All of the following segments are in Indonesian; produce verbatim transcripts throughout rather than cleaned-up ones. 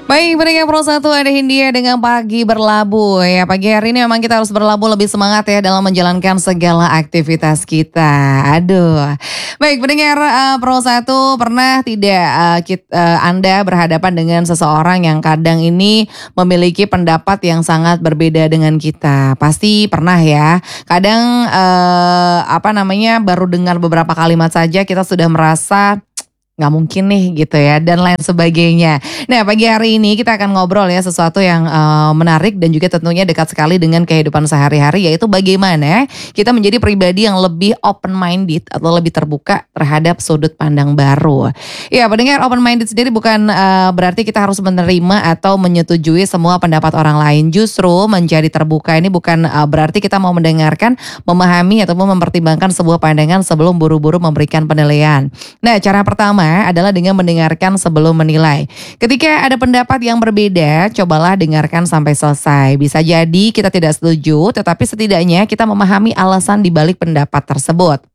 Baik, pendengar Pro satu ada Hindia dengan Pagi Berlabuh. Ya, pagi hari ini memang kita harus berlabuh lebih semangat ya dalam menjalankan segala aktivitas kita. Aduh. Baik, pendengar uh, Pro satu pernah tidak uh, kita, uh, Anda berhadapan dengan seseorang yang kadang ini memiliki pendapat yang sangat berbeda dengan kita? Pasti pernah ya. Kadang uh, apa namanya baru dengar beberapa kalimat saja kita sudah merasa nggak mungkin nih gitu ya dan lain sebagainya. Nah, pagi hari ini kita akan ngobrol ya sesuatu yang uh, menarik dan juga tentunya dekat sekali dengan kehidupan sehari-hari, yaitu bagaimana kita menjadi pribadi yang lebih open minded atau lebih terbuka terhadap sudut pandang baru. Ya, pendengar, open minded sendiri bukan uh, berarti kita harus menerima atau menyetujui semua pendapat orang lain. Justru menjadi terbuka ini bukan uh, berarti kita mau mendengarkan, memahami ataupun mempertimbangkan sebuah pandangan sebelum buru-buru memberikan penilaian. Nah, cara pertama adalah dengan mendengarkan sebelum menilai. Ketika ada pendapat yang berbeda, cobalah dengarkan sampai selesai. Bisa jadi kita tidak setuju, tetapi setidaknya kita memahami alasan di balik pendapat tersebut.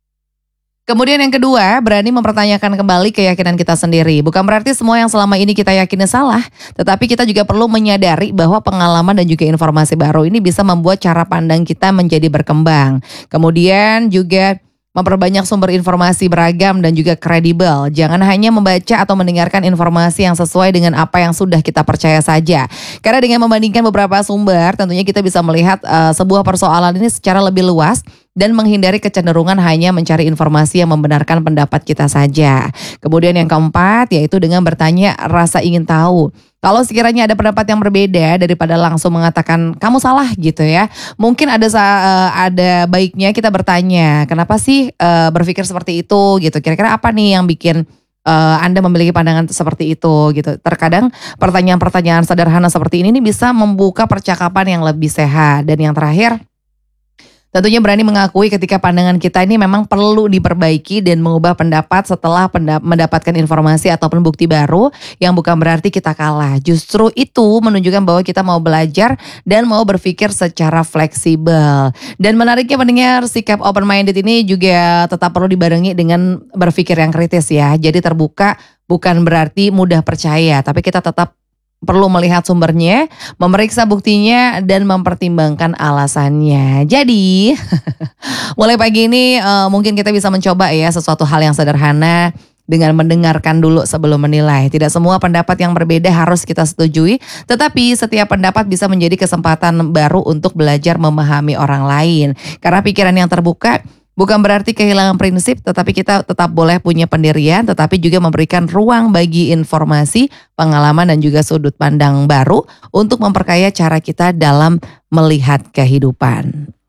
Kemudian yang kedua, berani mempertanyakan kembali keyakinan kita sendiri. Bukan berarti semua yang selama ini kita yakini salah, tetapi kita juga perlu menyadari bahwa pengalaman dan juga informasi baru ini bisa membuat cara pandang kita menjadi berkembang. Kemudian juga memperbanyak sumber informasi beragam dan juga kredibel. Jangan hanya membaca atau mendengarkan informasi yang sesuai dengan apa yang sudah kita percaya saja. Karena dengan membandingkan beberapa sumber, tentunya kita bisa melihat uh, sebuah persoalan ini secara lebih luas dan menghindari kecenderungan hanya mencari informasi yang membenarkan pendapat kita saja. Kemudian yang keempat, yaitu dengan bertanya rasa ingin tahu. Kalau sekiranya ada pendapat yang berbeda daripada langsung mengatakan kamu salah gitu ya, mungkin ada uh, ada baiknya kita bertanya, kenapa sih uh, berpikir seperti itu gitu. Kira-kira apa nih yang bikin uh, Anda memiliki pandangan seperti itu gitu. Terkadang pertanyaan-pertanyaan sederhana seperti ini nih bisa membuka percakapan yang lebih sehat. Dan yang terakhir, tentunya berani mengakui ketika pandangan kita ini memang perlu diperbaiki dan mengubah pendapat setelah pendap- mendapatkan informasi ataupun bukti baru, yang bukan berarti kita kalah. Justru itu menunjukkan bahwa kita mau belajar dan mau berpikir secara fleksibel. Dan menariknya pendengar, sikap open minded ini juga tetap perlu dibarengi dengan berpikir yang kritis ya. Jadi terbuka bukan berarti mudah percaya, tapi kita tetap perlu melihat sumbernya, memeriksa buktinya, dan mempertimbangkan alasannya. Jadi, mulai pagi ini uh, mungkin kita bisa mencoba ya sesuatu hal yang sederhana dengan mendengarkan dulu sebelum menilai. Tidak semua pendapat yang berbeda harus kita setujui, tetapi setiap pendapat bisa menjadi kesempatan baru untuk belajar memahami orang lain. Karena pikiran yang terbuka bukan berarti kehilangan prinsip, tetapi kita tetap boleh punya pendirian, tetapi juga memberikan ruang bagi informasi, pengalaman, dan juga sudut pandang baru untuk memperkaya cara kita dalam melihat kehidupan.